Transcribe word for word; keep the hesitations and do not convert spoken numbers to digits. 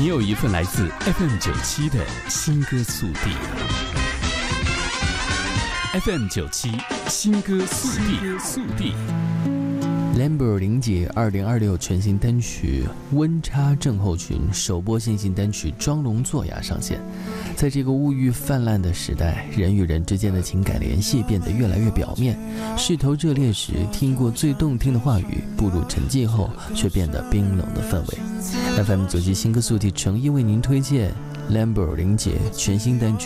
你有一份来自 F M 九七的新歌速递。F M 九七新歌速递速递。 Lamber 林姐二零二六全新单曲《温差症候群》首播新型单曲《装聋作哑》上线。在这个物欲泛滥的时代，人与人之间的情感联系变得越来越表面，势头热烈时听过最动听的话语，步入沉寂后却变得冰冷的氛围。F M 九七新歌速递诚意为您推荐 Lamber 林姐全新单曲